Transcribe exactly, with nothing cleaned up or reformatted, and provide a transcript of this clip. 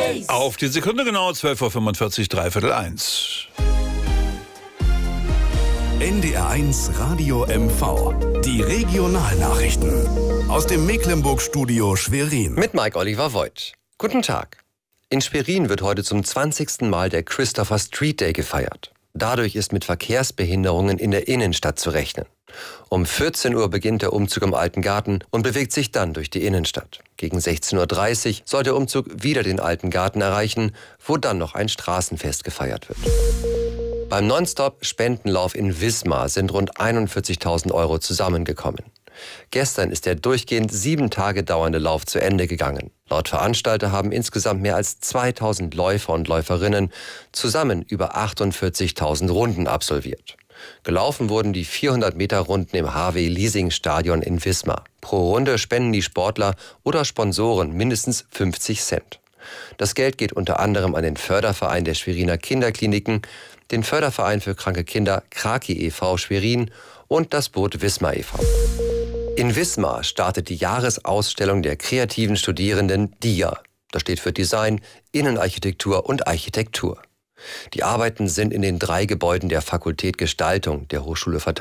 Space. Auf die Sekunde genau, zwölf Uhr fünfundvierzig, dreiviertel eins. N D R eins Radio M V. Die Regionalnachrichten. Aus dem Mecklenburg-Studio Schwerin. Mit Mike Oliver Voigt. Guten Tag. In Schwerin wird heute zum zwanzigsten Mal der Christopher Street Day gefeiert. Dadurch ist mit Verkehrsbehinderungen in der Innenstadt zu rechnen. Um vierzehn Uhr beginnt der Umzug im Alten Garten und bewegt sich dann durch die Innenstadt. Gegen sechzehn Uhr dreißig soll der Umzug wieder den Alten Garten erreichen, wo dann noch ein Straßenfest gefeiert wird. Beim Nonstop-Spendenlauf in Wismar sind rund einundvierzigtausend Euro zusammengekommen. Gestern ist der durchgehend sieben Tage dauernde Lauf zu Ende gegangen. Laut Veranstalter haben insgesamt mehr als zweitausend Läufer und Läuferinnen zusammen über achtundvierzigtausend Runden absolviert. Gelaufen wurden die vierhundert Meter Runden im H W Leasing Stadion in Wismar. Pro Runde spenden die Sportler oder Sponsoren mindestens fünfzig Cent. Das Geld geht unter anderem an den Förderverein der Schweriner Kinderkliniken, den Förderverein für kranke Kinder Kraki e V Schwerin und das Boot Wismar e V In Wismar startet die Jahresausstellung der kreativen Studierenden D I A. Das steht für Design, Innenarchitektur und Architektur. Die Arbeiten sind in den drei Gebäuden der Fakultät Gestaltung der Hochschule verteilt.